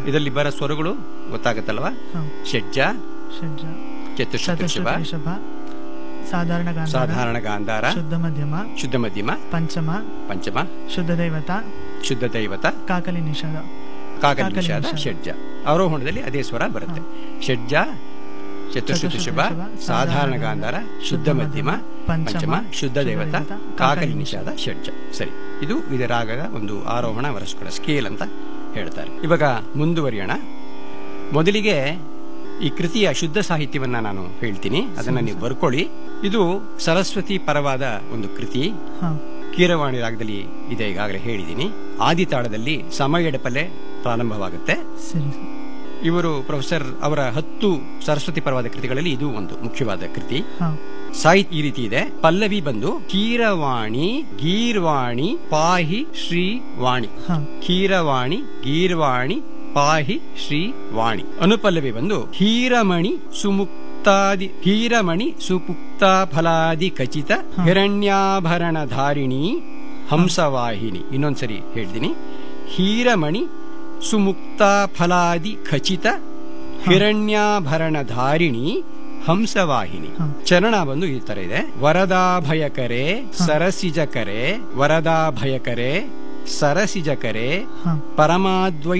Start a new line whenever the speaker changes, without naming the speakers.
ಇದರಲ್ಲಿ ಬರೋ ಸ್ವರಗಳು ಗೊತ್ತಾಗತ್ತಲ್ವಾ? ಷಡ್ಜ, ಚತುಶ್ರುತ ರಿಷಭ, ಸಾಧಾರಣ ಗಾಂಧಾರ, ಶುದ್ಧ ಮಧ್ಯಮ, ಪಂಚಮ, ಶುದ್ಧ ದೈವತ, ಕಾಕಲಿ ನಿಷಾದ, ಷಡ್ಜ. ಆರೋಹಣದಲ್ಲಿ ಅದೇ ಸ್ವರ ಬರುತ್ತೆ. ಷಡ್ಜ, ಚತುಶ್ರುತ ರಿಷಭ, ಸಾಧಾರಣ ಗಾಂಧಾರ, ಶುದ್ಧ ಮಧ್ಯಮ, ಪಂಚಮ, ಶುದ್ಧ ದೈವತ, ಕಾಕಲಿ ನಿಷಾದ, ಷಡ್ಜ. ಸರಿ, ಇದು ರಾಗದ ಒಂದು ಆರೋಹಣ ವರಸ್ಕರ ಸ್ಕೇಲ್ ಅಂತ ಹೇಳ್ತಾರೆ. ಇವಾಗ ಮುಂದುವರಿಯೋಣ. ಮೊದಲಿಗೆ ಈ ಕೃತಿಯ ಶುದ್ಧ ಸಾಹಿತ್ಯವನ್ನ ನಾನು ಹೇಳ್ತೀನಿ, ಅದನ್ನ ನೀವು ಬರ್ಕೊಳ್ಳಿ. ಇದು ಸರಸ್ವತಿ ಪರವಾದ ಒಂದು ಕೃತಿ. ಕೀರವಾಣಿ ರಾಗದಲ್ಲಿ ಇದೆ, ಈಗಾಗಲೇ ಹೇಳಿದ್ದೀನಿ. ಆದಿತಾಳದಲ್ಲಿ ಸಮಯಡಪಲೆ ಪ್ರಾರಂಭವಾಗುತ್ತೆ. ಇವರು ಪ್ರೊಫೆಸರ್ ಅವರ 10 ಸರಸ್ವತಿ ಪರವಾದ ಕೃತಿಗಳಲ್ಲಿ ಇದು ಒಂದು ಮುಖ್ಯವಾದ ಕೃತಿ. ಸಾಹಿತ್ಯ ಈ ರೀತಿ ಇದೆ. ಪಲ್ಲವಿ ಬಂದು ಕೀರವಾಣಿ ಗೀರ್ವಾಣಿ ಪಾಹಿ ಶ್ರೀ ವಾಣಿ, ಕೀರವಾಣಿ ಗೀರ್ವಾಣಿ ಪಾಹಿ ಶ್ರೀ ವಾಣಿ. ಅನುಪಲ್ಲವಿ ಬಂದು ಹೀರಮಣಿ ಸುಪುಕ್ತ ಫಲಾದಿ ಖಚಿತ ಹಿರಣ್ಯಾಭರಣ ಧಾರಿಣಿ ಹಂಸವಾಹಿನಿ. ಇನ್ನೊಂದ್ಸರಿ ಹೇಳ್ತೀನಿ. ಹೀರಮಣಿ ಸುಮುಕ್ತ ಫಲಾದಿ ಖಚಿತ ಹಿರಣ್ಯಾಭರಣ ಧಾರಿಣಿ ಹಂಸವಾಹಿನಿ. ಚರಣ ಬಂದು ಈ ತರ ಇದೆ. ವರದಾಭಯಕರೆ ಸರಸಿಜಕರೆ, ವರದಾಭಯಕರೆ ಸರಸಿಜಕರೆ, ಪರಮಾದ್ವೈ